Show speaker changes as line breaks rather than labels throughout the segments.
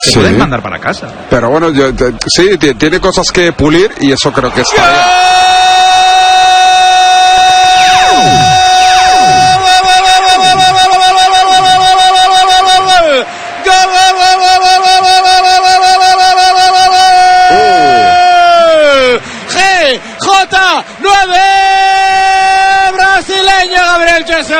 se pueden mandar para casa.
Pero bueno, sí, tiene cosas que pulir y eso creo que está bien.
Gabriel Jesús,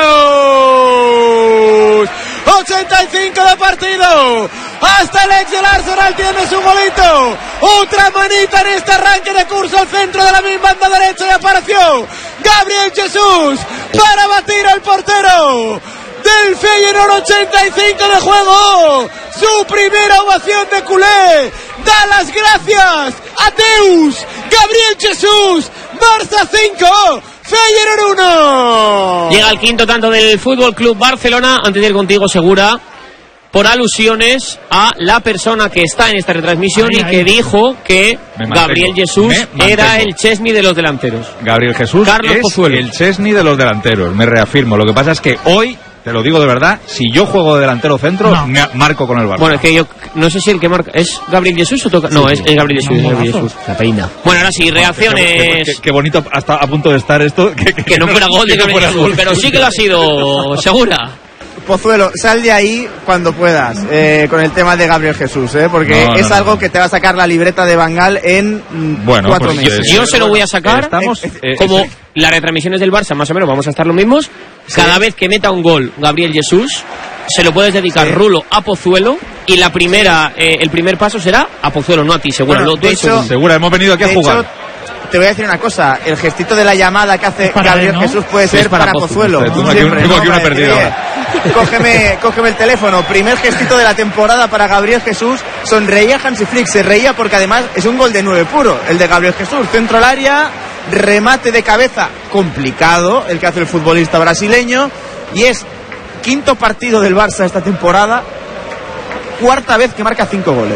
85 de partido, hasta el ex del Arsenal tiene su golito, otra manita en este arranque de curso al centro de la misma banda derecha y apareció Gabriel Jesús para batir al portero del Feyenoord. 85 de juego, su primera ovación de culé, da las gracias a Deus, Gabriel Jesús, Barça 5, Feyenoord 1.
Llega el quinto tanto del Fútbol Club Barcelona. Antes de ir contigo, Segura, por alusiones a la persona que está en esta retransmisión que dijo que Gabriel Jesús era el Chesney de los delanteros.
Gabriel Jesús
Carlos
es
Pozuelo,
el Chesney de los delanteros, me reafirmo. Lo que pasa es que hoy, te lo digo de verdad, si yo juego de delantero centro, marco con el Barça.
Bueno, es que yo no sé si el que marca es Gabriel Jesús o toca. No, es Gabriel Jesús, es Gabriel Jesús. La peina. Bueno, ahora sí, reacciones.
Qué bonito hasta a punto de estar esto.
Que no fuera gol de Gabriel Jesús, pero sí que lo ha sido, Segura.
Pozuelo, sal de ahí cuando puedas con el tema de Gabriel Jesús, porque es algo que te va a sacar la libreta de Bangal en 4 meses.
Yo se lo voy a sacar. Como las retransmisiones del Barça, más o menos, vamos a estar lo mismos. Cada vez que meta un gol Gabriel Jesús, se lo puedes dedicar, Rulo, a Pozuelo, y el primer paso será a Pozuelo, no a ti, Segura.
Bueno,
Segura, hemos venido aquí a jugar.
Te voy a decir una cosa, el gestito de la llamada que hace Gabriel Jesús puede ser para Pozuelo.
Tengo aquí una perdida.
Cógeme el teléfono. Primer gestito de la temporada para Gabriel Jesús. Sonreía Hansi Flick, se reía porque además es un gol de 9 puro, el de Gabriel Jesús. Centro al área, remate de cabeza complicado, el que hace el futbolista brasileño, y es quinto partido del Barça esta temporada, cuarta vez que marca 5 goles.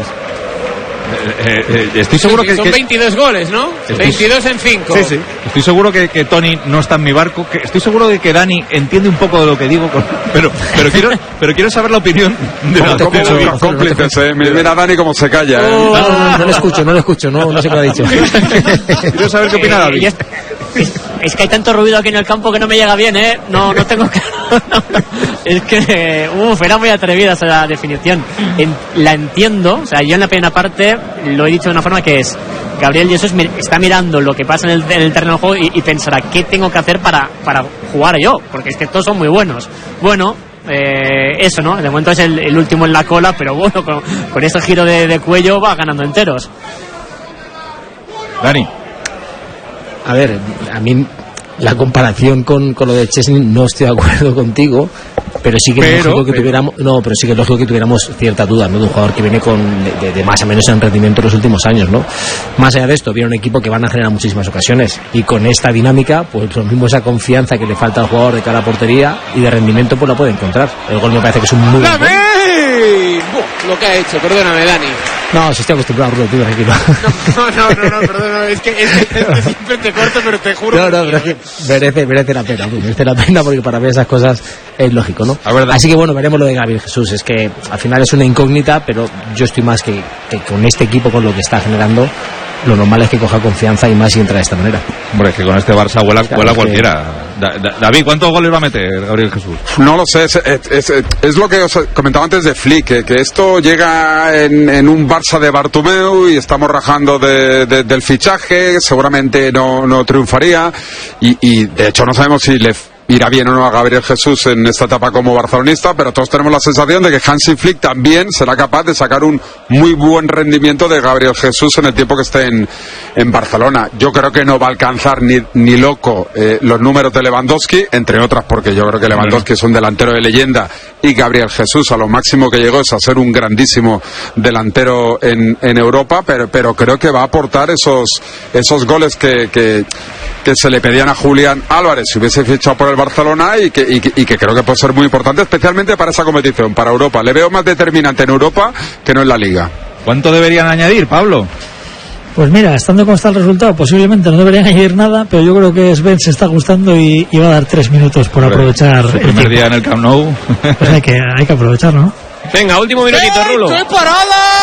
Estoy seguro que
son 22 goles, ¿no? 22 en 5.
Sí. Estoy seguro que Tony no está en mi barco. Estoy seguro de que Dani entiende un poco de lo que digo, pero quiero saber la opinión de los
cómplices. Mira a Dani cómo se calla.
No lo escucho, no sé qué ha dicho.
Quiero saber qué opina David.
Es que hay tanto ruido aquí en el campo que no me llega bien, no tengo que... Es que era muy atrevida esa definición. La entiendo, o sea, yo en la primera parte lo he dicho de una forma que es: Gabriel Jesús está mirando lo que pasa en el terreno de juego y pensará qué tengo que hacer para jugar yo, porque es que todos son muy buenos. Bueno, eso, ¿no? De momento es el último en la cola, pero bueno, con ese giro de cuello va ganando enteros.
Dani.
A ver, a mí la comparación con lo de Chesney no estoy de acuerdo contigo, pero sí que es lógico que tuviéramos cierta duda, ¿no? De un jugador que viene de más o menos en rendimiento en los últimos años, ¿no? Más allá de esto, viene un equipo que van a generar muchísimas ocasiones, y con esta dinámica, pues lo mismo, esa confianza que le falta al jugador de cara a portería y de rendimiento, pues la puede encontrar. El gol me parece que es un muy buen gol.
Lo que ha hecho, perdóname, Dani.
No, si estoy acostumbrado, Rulo, tío, tranquilo.
No, perdóname, es que siempre te corto, pero te juro.
No, pero es que merece la pena, porque para ver esas cosas es lógico, ¿no? Así que bueno, veremos lo de Gabriel Jesús. Es que al final es una incógnita, pero yo estoy más que con este equipo, con lo que está generando, lo normal es que coja confianza y más si entra de esta manera.
Hombre, es que con este Barça vuela cualquiera. David, ¿cuántos goles va a meter Gabriel Jesús?
No lo sé, es lo que os comentaba antes de Flick, que esto llega en un Barça de Bartomeu y estamos rajando del fichaje, seguramente no triunfaría, y de hecho no sabemos si le irá bien o no a Gabriel Jesús en esta etapa como barcelonista, pero todos tenemos la sensación de que Hansi Flick también será capaz de sacar un muy buen rendimiento de Gabriel Jesús en el tiempo que esté en Barcelona. Yo creo que no va a alcanzar ni loco los números de Lewandowski, entre otras porque yo creo que Lewandowski es un delantero de leyenda, y Gabriel Jesús a lo máximo que llegó es a ser un grandísimo delantero en Europa, pero creo que va a aportar esos goles que se le pedían a Julián Álvarez si hubiese fichado por el Barcelona, y que creo que puede ser muy importante, especialmente para esa competición, para Europa. Le veo más determinante en Europa que no en la Liga.
¿Cuánto deberían añadir, Pablo?
Pues mira, estando como está el resultado, posiblemente no deberían añadir nada, pero yo creo que Sven se está gustando y va a dar 3 minutos por aprovechar el
primer día en el Camp Nou.
Pues hay que aprovecharlo, ¿no?
Venga, último minutito, Rulo.
¡Qué parada!